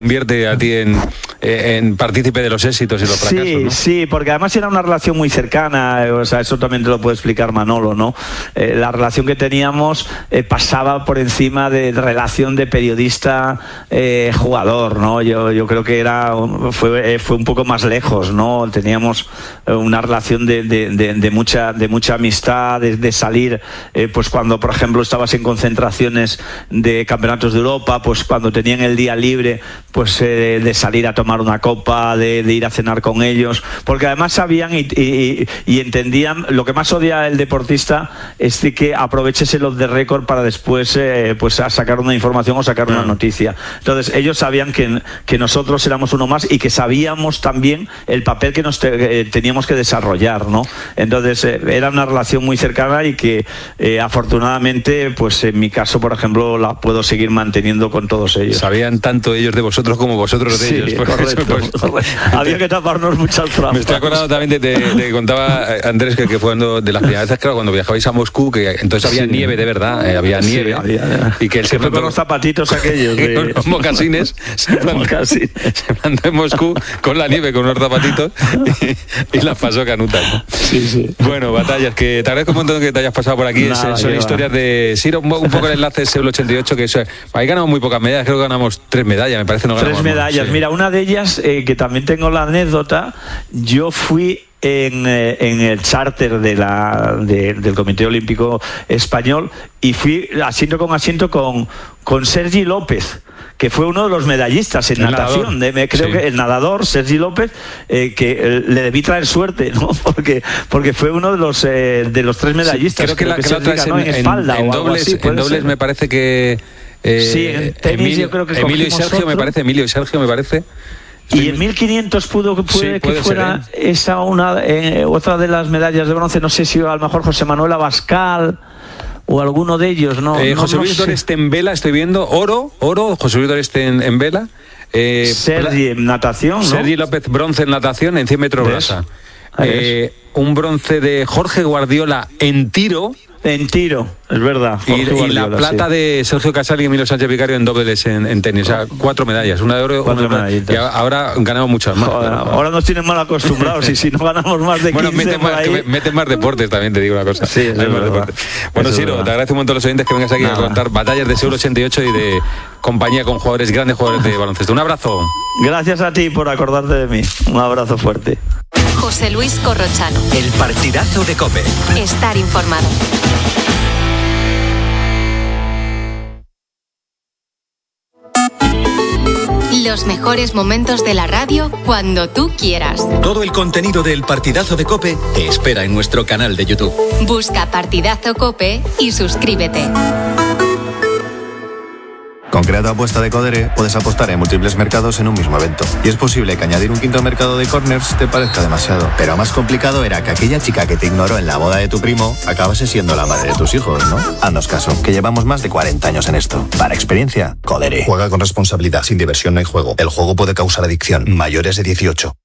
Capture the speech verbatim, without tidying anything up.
convierte a ti en, en partícipe de los éxitos y los fracasos, sí, ¿no? Sí, porque además era una relación muy cercana, o sea, eso también te lo puede explicar Manolo, ¿no? Eh, la relación que teníamos eh, pasaba por encima de relación de periodista-jugador, eh, ¿no? Yo, yo creo que era fue, fue un poco más lejos, ¿no? Teníamos una relación de, de, de, de, mucha, de mucha amistad, de, de salir, eh, pues cuando, por ejemplo, estabas en concentraciones de campeonatos de Europa, pues cuando tenían el día libre, pues eh, de salir a tomar una copa, de, de ir a cenar con ellos, porque además sabían y, y, y entendían. Lo que más odia el deportista es de que aproveches el off the record para después eh, pues a sacar una información o sacar una noticia. Entonces ellos sabían que, que nosotros éramos uno más y que sabíamos también el papel que nos te, eh, teníamos que desarrollar, ¿no? Entonces eh, era una relación muy cercana y que eh, afortunadamente, pues en mi caso, por ejemplo, la puedo seguir manteniendo con todos ellos. Sabían tanto ellos de vosotros como vosotros de sí, ellos. Por correcto, eso, pues, correcto. Había que taparnos muchas trampas. Me estoy acordando también de, de, de que contaba Andrés que, que fue cuando, de las primeras veces, claro, cuando viajabais a Moscú, que entonces había sí. nieve de verdad, eh, había nieve. Sí, había, y que él se fue con los zapatitos aquellos. De... Los mocasines. Se plantó, se plantó en Moscú con la nieve, con unos zapatitos y, y las pasó canutas, ¿no? Sí, sí. Bueno, Batallas, que te agradezco un montón que te hayas pasado por aquí. Nada, son historias va. de... Sí, un, un poco el enlace Seúl ochenta y ocho, que eso, ahí ganamos muy pocas medallas, creo que ganamos tres medallas, me parece. No tres medallas. Sí. Mira, una de ellas, eh, que también tengo la anécdota, yo fui en, eh, en el charter de la, de, del Comité Olímpico Español y fui asiento con asiento con, con Sergi López, que fue uno de los medallistas en el natación, de, me, creo sí. que el nadador Sergi López, eh, que eh, le debí traer suerte, ¿no? Porque porque fue uno de los eh, de los tres medallistas. Sí, creo que, creo la, que, que se la otra es en, en espalda en, o en dobles, así, en dobles me parece que eh, sí, en tenis Emilio, yo creo que Emilio y Sergio otro. me parece, Emilio y Sergio me parece. Y en mil quinientos pudo que puede, sí, puede que fuera ser, ¿eh? esa una eh, otra de las medallas de bronce, no sé si a lo mejor José Manuel Abascal o alguno de ellos, no. Eh, no José no Luis sé. Doreste en vela, estoy viendo oro, oro, José Luis Doreste en, en vela. Eh, Sergi en natación, ¿no? Sergi López bronce en natación en cien metros brasa. Eh, un bronce de Jorge Guardiola en tiro. En tiro, es verdad. Y, Guardiola, y la plata sí. de Sergio Casal y Emilio Sánchez Vicario en dobles en, en tenis. O sea, cuatro medallas, una de oro, cuatro una de y ahora ganamos muchas más. Joder, ahora nos tienen mal acostumbrados y si no ganamos más de quince bueno, meten más, ahí... meten más deportes también, te digo una cosa. Sí, es más verdad. Bueno, es Siro, verdad. te agradezco un montón a los oyentes que vengas aquí Nada. a contar batallas de Seúl ochenta y ocho y de compañía con jugadores, grandes jugadores de baloncesto. Un abrazo. Gracias a ti por acordarte de mí. Un abrazo fuerte. José Luis Corrochano. El partidazo de COPE. Estar informado. Los mejores momentos de la radio cuando tú quieras. Todo el contenido del partidazo de COPE te espera en nuestro canal de YouTube. Busca Partidazo COPE y suscríbete. Con Create Apuesta de Codere puedes apostar en múltiples mercados en un mismo evento. Y es posible que añadir un quinto mercado de corners te parezca demasiado. Pero más complicado era que aquella chica que te ignoró en la boda de tu primo acabase siendo la madre de tus hijos, ¿no? Haznos caso, que llevamos más de cuarenta años en esto. Para experiencia, Codere. Juega con responsabilidad. Sin diversión no hay juego. El juego puede causar adicción. Mayores de dieciocho.